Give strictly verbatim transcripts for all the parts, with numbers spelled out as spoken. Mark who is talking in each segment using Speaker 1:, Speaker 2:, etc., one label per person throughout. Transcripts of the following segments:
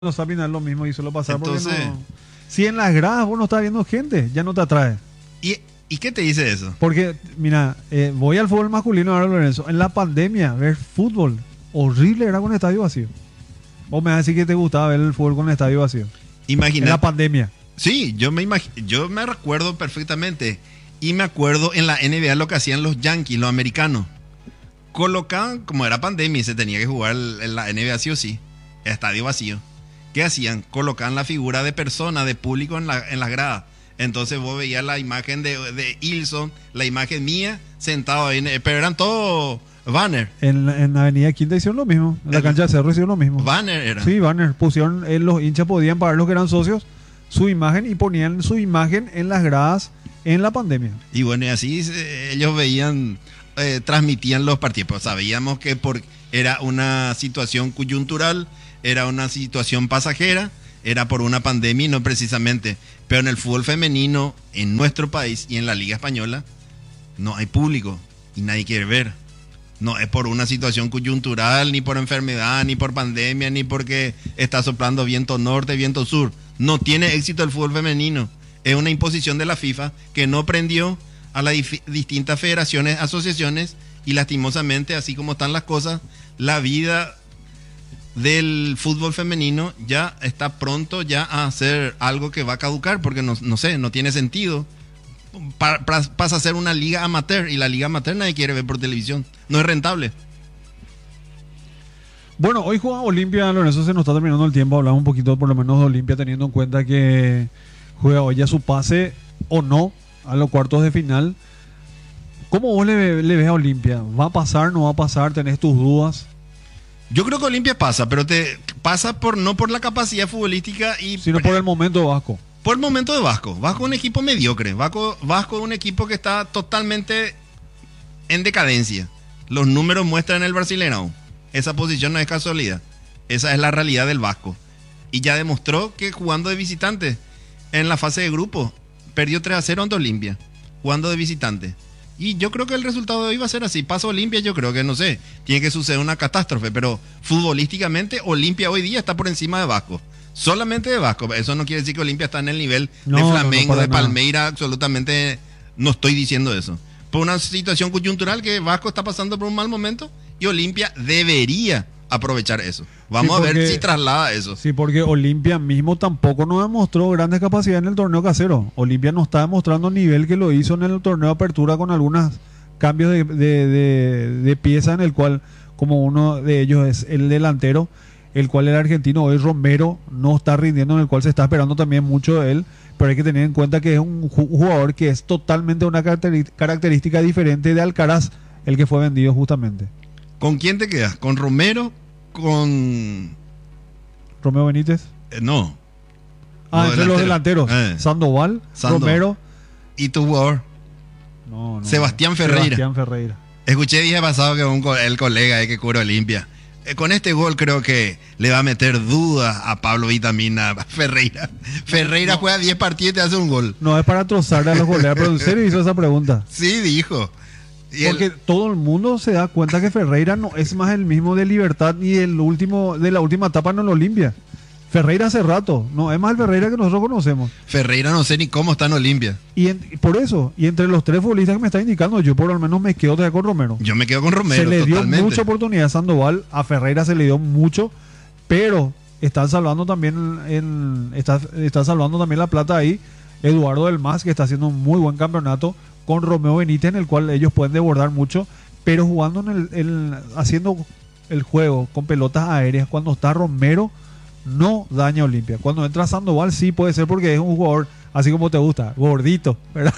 Speaker 1: Los Sapinas es lo mismo y suelo pasar
Speaker 2: Entonces,
Speaker 1: porque no... Si en las gradas vos no estás viendo gente, ya no te atrae.
Speaker 2: ¿y, ¿y qué te dice eso?
Speaker 1: Porque, mira, eh, voy al fútbol masculino ahora, Lorenzo. En la pandemia, ver fútbol, horrible era con el estadio vacío. Vos me vas a decir que te gustaba ver el fútbol con el estadio vacío.
Speaker 2: Imagina.
Speaker 1: En la pandemia.
Speaker 2: Sí, yo me imag- yo me recuerdo perfectamente. Y me acuerdo en la N B A lo que hacían los Yankees, los americanos. Colocaban, como era pandemia y se tenía que jugar en la N B A sí o sí, estadio vacío. ¿Qué hacían? Colocaban la figura de persona, de público en la, en las gradas. Entonces vos veías la imagen de, de Ilson, la imagen mía, sentado ahí, pero eran todos banner.
Speaker 1: En, en Avenida Quinta hicieron lo mismo. En la
Speaker 2: El-
Speaker 1: cancha de Cerro hicieron lo mismo.
Speaker 2: Banner era.
Speaker 1: Sí, banner. Pusieron, eh, los hinchas podían pagar los que eran socios su imagen y ponían su imagen en las gradas en la pandemia.
Speaker 2: Y bueno, y así eh, ellos veían, eh, transmitían los partidos. Pero sabíamos que por, era una situación coyuntural, era una situación pasajera, era por una pandemia y no precisamente. Pero en el fútbol femenino, en nuestro país y en la Liga Española, no hay público y nadie quiere ver. No es por una situación coyuntural, ni por enfermedad, ni por pandemia, ni porque está soplando viento norte, viento sur. No tiene éxito el fútbol femenino. Es una imposición de la FIFA que no prendió a las dif- distintas federaciones, asociaciones, y lastimosamente, así como están las cosas, la vida del fútbol femenino ya está pronto ya a hacer algo que va a caducar, porque no, no sé, no tiene sentido. Pa- pa- pasa a ser una liga amateur, y la liga amateur nadie quiere ver por televisión. No es rentable.
Speaker 1: Bueno, hoy juega Olimpia, Lorenzo, se nos está terminando el tiempo. Hablamos un poquito por lo menos de Olimpia, teniendo en cuenta que juega hoy ya su pase o no a los cuartos de final. ¿Cómo vos le, le ves a Olimpia? ¿Va a pasar, no va a pasar? ¿Tenés tus dudas?
Speaker 2: Yo creo que Olimpia pasa, pero te pasa por no por la capacidad futbolística y
Speaker 1: Sino por el momento Vasco.
Speaker 2: por el momento de Vasco. Vasco es un equipo mediocre. Vasco, Vasco es un equipo que está totalmente en decadencia. Los números muestran el Brasileirão. Esa posición no es casualidad. Esa es la realidad del Vasco. Y ya demostró que jugando de visitante en la fase de grupo perdió tres a cero ante Olimpia, jugando de visitante. Y yo creo que el resultado de hoy va a ser así. Pasa Olimpia, yo creo que no sé. Tiene que suceder una catástrofe, pero futbolísticamente Olimpia hoy día está por encima de Vasco. Solamente de Vasco. Eso no quiere decir que Olimpia está en el nivel
Speaker 1: No,
Speaker 2: de
Speaker 1: no, no,
Speaker 2: Flamengo,
Speaker 1: para
Speaker 2: de
Speaker 1: nada.
Speaker 2: Palmeira. Absolutamente no estoy diciendo eso. Por una situación coyuntural que Vasco está pasando por un mal momento y Olimpia debería aprovechar eso. Vamos
Speaker 1: Sí,
Speaker 2: a ver
Speaker 1: porque-
Speaker 2: si traslada eso.
Speaker 1: Sí, porque Olimpia mismo tampoco nos demostró grandes capacidades en el torneo casero. Olimpia no está demostrando el nivel que lo hizo en el torneo de apertura con algunos cambios de, de, de, de pieza, en el cual, como uno de ellos es el delantero, el cual el argentino hoy Romero no está rindiendo, en el cual se está esperando también mucho de él, pero hay que tener en cuenta que es un ju- jugador que es totalmente una caracteri- característica diferente de Alcaraz, el que fue vendido justamente.
Speaker 2: ¿Con quién te quedas? ¿Con Romero? ¿Con...?
Speaker 1: Romeo Benítez.
Speaker 2: eh, no.
Speaker 1: Ah, entre los delanteros.
Speaker 2: Eh.
Speaker 1: Sandoval,
Speaker 2: Sandoval.
Speaker 1: Romero.
Speaker 2: ¿Y tu jugador?
Speaker 1: No, no,
Speaker 2: Sebastián
Speaker 1: no.
Speaker 2: Ferreira.
Speaker 1: Sebastián Ferreira.
Speaker 2: Escuché día pasado que un co- el colega eh, que cubre Olimpia. Eh, con este gol creo que le va a meter dudas a Pablo Vitamina Ferreira. Ferreira juega diez partidos y te hace un gol.
Speaker 1: No es para trozarle a los goleadores, pero en serio hizo esa pregunta.
Speaker 2: Sí, dijo. Y
Speaker 1: Porque
Speaker 2: él-
Speaker 1: todo el mundo se da cuenta que Ferreira no es más el mismo de Libertad ni el último de la última etapa en el Olimpia. Ferreira hace rato, no es más el Ferreira que nosotros conocemos.
Speaker 2: Ferreira no sé ni cómo está en Olimpia.
Speaker 1: Y en- por eso, y entre los tres futbolistas que me está indicando, yo por lo menos me quedo todavía con Romero.
Speaker 2: Yo me quedo con Romero
Speaker 1: Se le dio
Speaker 2: totalmente.
Speaker 1: mucha oportunidad a Sandoval, a Ferreira se le dio mucho, pero están salvando también en, está, está salvando también la plata ahí Eduardo del Mas, que está haciendo un muy buen campeonato con Romeo Benítez, en el cual ellos pueden desbordar mucho, pero jugando en el, el- haciendo el juego con pelotas aéreas, cuando está Romero no daña a Olimpia. Cuando entra Sandoval sí puede ser, porque es un jugador así como te gusta, gordito, ¿verdad?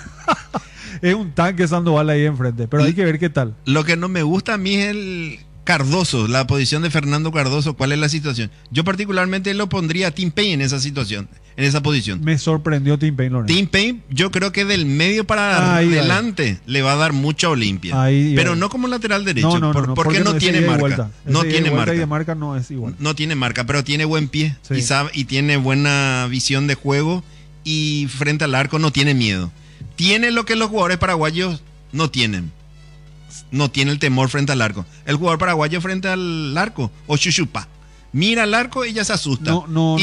Speaker 1: Es un tanque Sandoval ahí enfrente, pero hay que ver qué tal.
Speaker 2: Lo que no me gusta a mí es el Cardoso, la posición de Fernando Cardoso. ¿Cuál es la situación? Yo particularmente lo pondría a Tim Payne en esa situación, en esa posición.
Speaker 1: Me sorprendió Tim Payne, Lorenzo.
Speaker 2: Tim Payne, yo creo que del medio para
Speaker 1: Ahí,
Speaker 2: adelante le va a dar mucha Olimpia.
Speaker 1: Ahí,
Speaker 2: pero
Speaker 1: ahí.
Speaker 2: no como lateral derecho,
Speaker 1: No, no, no,
Speaker 2: por-
Speaker 1: no,
Speaker 2: porque, no
Speaker 1: ese
Speaker 2: tiene
Speaker 1: ida y
Speaker 2: marca.
Speaker 1: vuelta.
Speaker 2: No
Speaker 1: Ese ida y
Speaker 2: tiene
Speaker 1: vuelta
Speaker 2: marca.
Speaker 1: y de marca no es igual.
Speaker 2: No tiene marca, pero tiene buen pie
Speaker 1: Sí.
Speaker 2: y sabe y tiene buena visión de juego, y frente al arco no tiene miedo. Tiene lo que los jugadores paraguayos no tienen. No tiene el temor frente al arco. El jugador paraguayo frente al arco, o chuchupa. mira al arco, ella se asusta.
Speaker 1: No, no,